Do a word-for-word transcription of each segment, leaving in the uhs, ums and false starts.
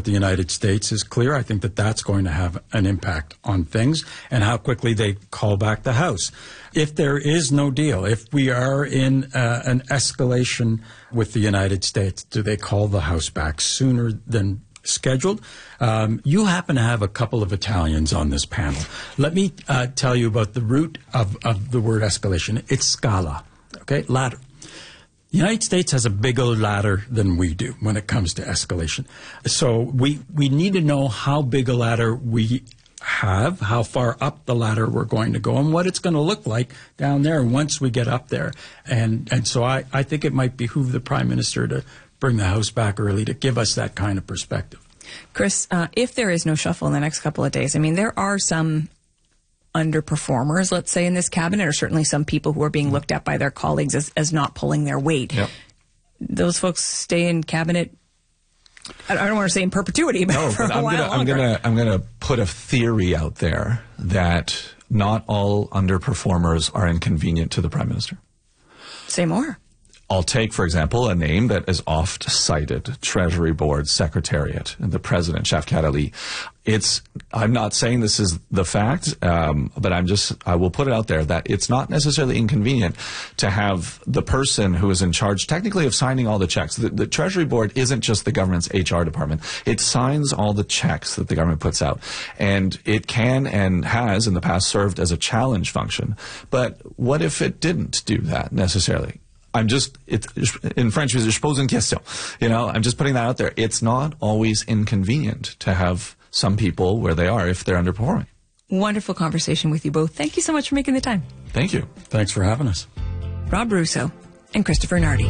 the United States is clear. I think that that's going to have an impact on things and how quickly they call back the House. If there is no deal, if we are in uh, an escalation with the United States, do they call the House back sooner than scheduled? Um, you happen to have a couple of Italians on this panel. Let me uh, tell you about the root of, of the word escalation. It's scala, okay, ladder. The United States has a bigger ladder than we do when it comes to escalation. So we, we need to know how big a ladder we have, how far up the ladder we're going to go, and what it's going to look like down there once we get up there. And, and so I, I think it might behoove the Prime Minister to bring the House back early to give us that kind of perspective. Chris, uh, if there is no shuffle in the next couple of days, I mean, there are some underperformers, let's say, in this cabinet, or certainly some people who are being looked at by their colleagues as, as not pulling their weight. Yep. Those folks stay in cabinet, I don't want to say in perpetuity, but no, for but a I'm while gonna, longer. I'm gonna, I'm gonna put a theory out there that not all underperformers are inconvenient to the Prime Minister. Say more. I'll take, for example, a name that is oft cited, Treasury Board Secretariat, and the President, Shafkat Ali. It's, I'm not saying this is the fact, um, but I'm just, I will put it out there that it's not necessarily inconvenient to have the person who is in charge technically of signing all the checks. The, the Treasury Board isn't just the government's H R department. It signs all the checks that the government puts out. And it can and has in the past served as a challenge function. But what if it didn't do that necessarily? I'm just, it, in French, je pose une question. You know, I'm just putting that out there. It's not always inconvenient to have some people where they are if they're underperforming. Wonderful conversation with you both. Thank you so much for making the time. Thank you. Thanks for having us. Rob Russo and Christopher Nardi.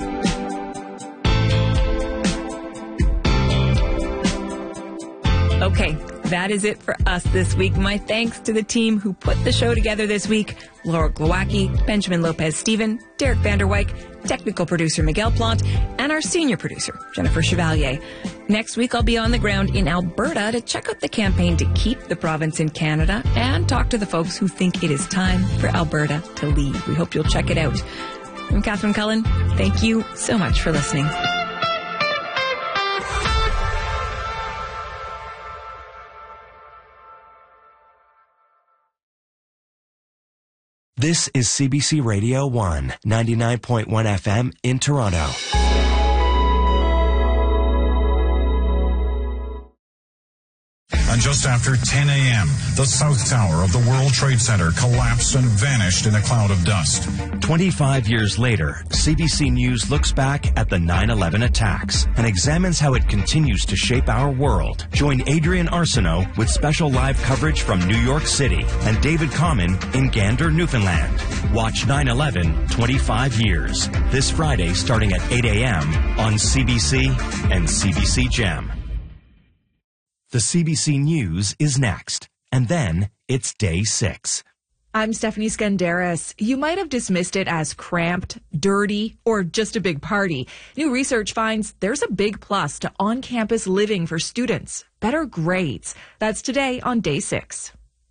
Okay, that is it for us this week. My thanks to the team who put the show together this week. Laura Glowacki, Benjamin Lopez-Steven, Derek Vanderwyk, technical producer Miguel Plant, and our senior producer, Jennifer Chevalier. Next week, I'll be on the ground in Alberta to check out the campaign to keep the province in Canada and talk to the folks who think it is time for Alberta to leave. We hope you'll check it out. I'm Catherine Cullen. Thank you so much for listening. This is C B C Radio one, ninety-nine point one F M in Toronto. And just after ten a.m., the South Tower of the World Trade Center collapsed and vanished in a cloud of dust. twenty-five years later, C B C News looks back at the nine eleven attacks and examines how it continues to shape our world. Join Adrian Arsenault with special live coverage from New York City and David Common in Gander, Newfoundland. Watch nine eleven, twenty-five years. This Friday starting at eight a.m. on C B C and C B C Gem. The C B C News is next, and then it's day six. I'm Stephanie Skandaris. You might have dismissed it as cramped, dirty, or just a big party. New research finds there's a big plus to on-campus living for students. Better grades. That's today on day six.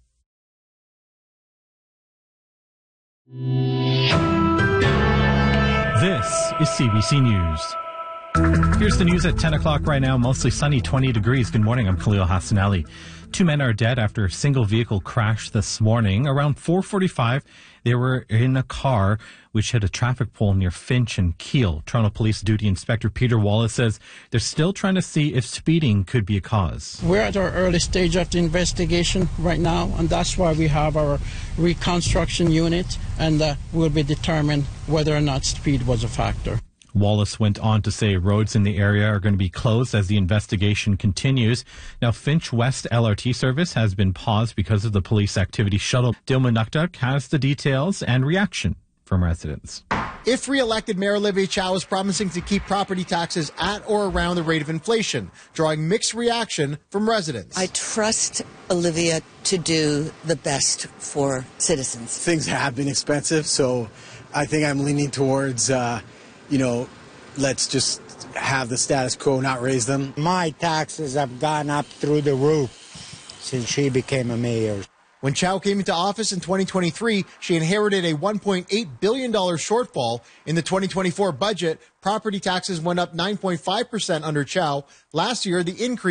This is C B C News. Here's the news at ten o'clock right now. Mostly sunny, twenty degrees. Good morning. I'm Khalil Hassanali. Two men are dead after a single vehicle crash this morning. Around four forty-five, they were in a car which hit a traffic pole near Finch and Keele. Toronto Police Duty Inspector Peter Wallace says they're still trying to see if speeding could be a cause. We're at our early stage of the investigation right now, and that's why we have our reconstruction unit, and uh, we'll be determined whether or not speed was a factor. Wallace went on to say roads in the area are going to be closed as the investigation continues. Now, Finch West L R T service has been paused because of the police activity shuttle. Dilma Nukduk has the details and reaction from residents. If re-elected, Mayor Olivia Chow is promising to keep property taxes at or around the rate of inflation, drawing mixed reaction from residents. I trust Olivia to do the best for citizens. Things have been expensive, so I think I'm leaning towards... Uh, you know, let's just have the status quo, not raise them. My taxes have gone up through the roof since she became a mayor. When Chow came into office in twenty twenty-three, she inherited a one point eight billion dollars shortfall. In the twenty twenty-four budget, property taxes went up nine point five percent under Chow. Last year, the increase